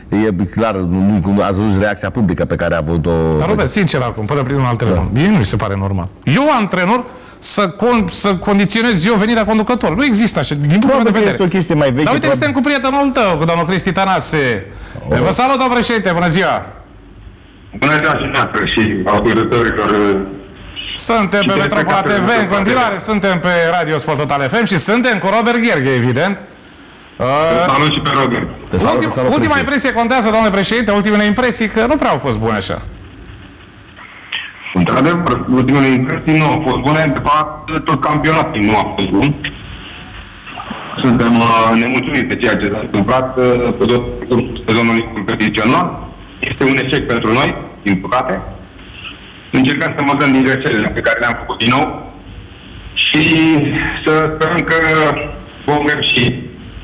E clar, ați văzut reacția publică pe care a avut-o... Dar, Robert, sincer acum, până primul alt telefon, mie nu mi se pare normal. Eu, antrenor, să condiționez eu venirea conducătorului. Nu există așa, din punct de vedere. Este o chestie mai veche. Dar uite că suntem cu prietenul tău, cu domnul Cristi Tănase. Vă salut, domnul președinte, bună ziua! Bună ziua și noastră și ascultătorilor. Suntem pe Metropola TV, în continuare suntem pe Radio Sport Total FM și suntem cu Robert Gherghe, evident. Salut și pe Robert. Ultima impresie contează, domnule președinte, ultimele impresii că nu prea au fost bune așa. Într-adevăr, ultimele impresii nu au fost bune, de fapt tot campionatul nu a fost bun. Suntem nemulțumiți de ceea ce s-a întâmplat pe tot sezonul competițional. Este un eșec pentru noi, din păcate. Încercăm să măsăm din greșelile pe care le-am făcut din nou și să sperăm că vom reuși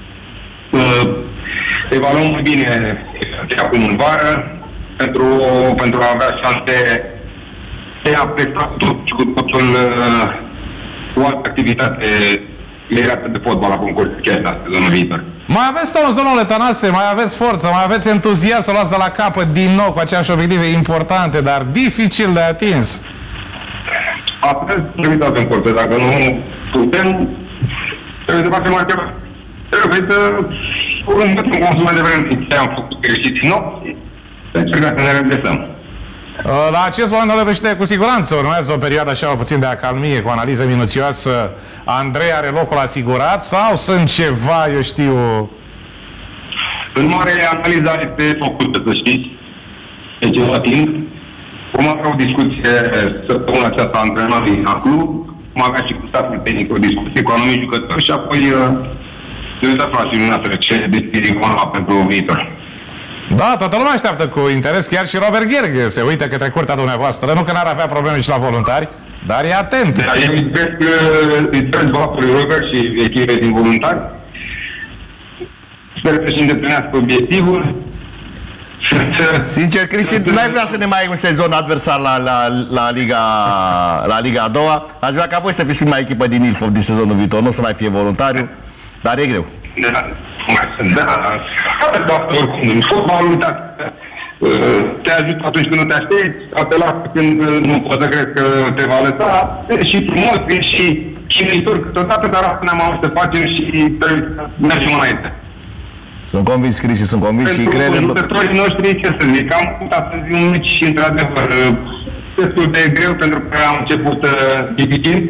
evaluăm mai bine de acum în vară pentru a avea șanse de a presta cu totul o altă activitate legată de fotbal la concurs chiar la sezonul viitor. Mai aveți toți, domnule Tănase, mai aveți forță, mai aveți entuziasm să o luați de la capăt din nou cu aceeași obiective importante, dar dificil de atins. Astăzi trebuie să avem forță, dacă nu putem, trebuie să facem mai ceva. Trebuie să învățăm cum să mai devreme ce am făcut greșit din nou și să încercăm să ne redresăm. La acest moment, domnule președinte, cu siguranță urmează o perioadă așa puțin de acalmie, cu analiză minuțioasă. Andrei are locul asigurat sau sunt ceva, eu știu... În mare, analiza este făcută, să știți, de ceva timp. Vom avea o discuție săptămâna aceasta antrenorii la club, vom avea și cu staful tehnic o discuție cu anumiti jucători și apoi să aflați dumneavoastră ce decizii vom lua pentru viitor. Da, toată lumea așteaptă cu interes, chiar și Robert Gherghe se uită către curtea dumneavoastră, nu că n-ar avea probleme și la voluntari, dar e atent. Da, eu îi trebuie vapului Robert și echipei din voluntari. Sper că și îndeplinească obiectivul. Sincer, Cristi, n-ai vrea să ne mai ai un sezon adversar la Liga a doua? Aș vrea ca voi să fiți mai echipă din Ilfov din sezonul viitor, nu să mai fie voluntariu, dar e greu. Da, oricum, în fotbalul te ajută atunci când nu te aștepți, te lasă când nu poți să crezi că te va lăsa, și frumos, e și chinuitor câteodată, dar asta ne-am avut să facem și mergem înainte. Sunt convins, Cristi, sunt convins și cred... Pentru jucătorii noștri, ce să zic, am avut astăzi un meci, într-adevăr, destul de greu, pentru că am început dificil.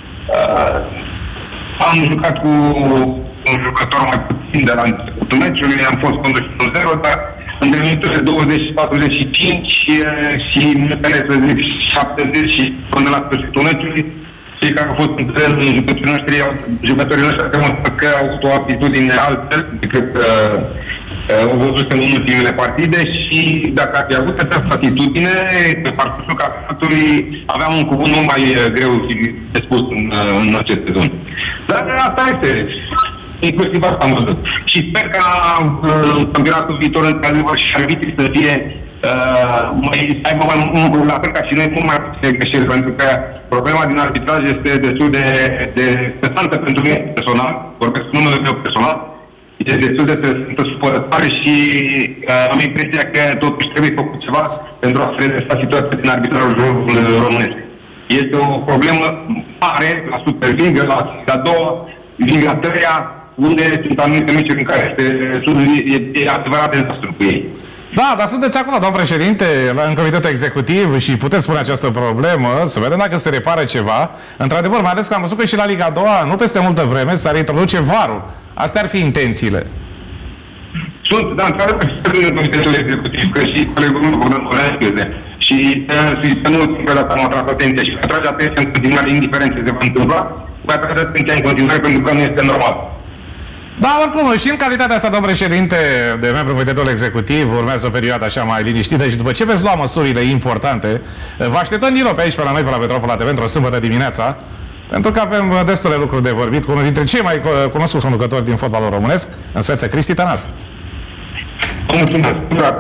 Am jucat cu un jucător mai puțin de la începutul meciului, am fost condus 1-0, dar în minutele 20-45 și minutele, să zic, 70 și până la sfârșitul meciului, cei care au fost între jucătorii noștri au demonstrat că au avut o atitudine altfel decât au văzut în ultimele partide și dacă ar fi avut această atitudine, pe parcursul campionatului aveam un cuvânt mult mai greu de spus în acest sezon. Dar asta este. Inclusiv asta am văzut. Și sper ca campionatul viitor, într-adevăr, și arbitrii să fie să aibă mai la fel ca și noi, mult mai puține greșeli, pentru că problema din arbitraj este destul de stresantă pentru mine personal, vorbesc cu numele meu personal, este destul de stresantă, supărătoare și am impresia că totuși trebuie făcut ceva pentru a se redresa situația din arbitrajul românesc. Este o problemă mare la Superliga, la Liga 2, Liga 3, unde sunt anumite meciuri în care e adevărat dezastru cu ei. Da, dar sunteți acolo, domn președinte, în comitetul executiv și puteți spune această problemă, să vedem dacă se repară ceva. Într-adevăr, mai ales că am văzut că și la Liga a doua, nu peste multă vreme, s-ar introduce VAR-ul. Astea ar fi intențiile. Sunt, dar într-adevăr și în comitetul executiv, că și colegul meu, Bogdan Colenescu, și să nu țin că dacă am atras atenția și atrage atenția în continuare, indiferent ce se va întâmpla, voi atrage atenția în continuare pentru că nu este normal. Da, oricum, și în calitatea asta, domn președinte, de membru comitetul executiv, urmează o perioadă așa mai liniștită și după ce veți lua măsurile importante, vă așteptăm din nou pe aici, pe la noi, pe la Metropola TV, într-o sâmbătă dimineața, pentru că avem destule lucruri de vorbit cu unul dintre cei mai cunoscuți conducători din fotbalul românesc, în speță Cristi Tănase. Mulțumesc!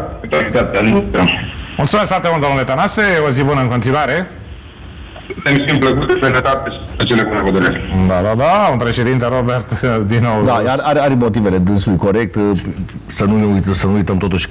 Mulțumesc foarte mult, domnule Tănase, o zi bună în continuare. Suntem și în plăcut, sănătate și plăcere cu nevoie. Da, un președinte Robert, din nou. Da, are motivele dânsului corect, să nu uităm totuși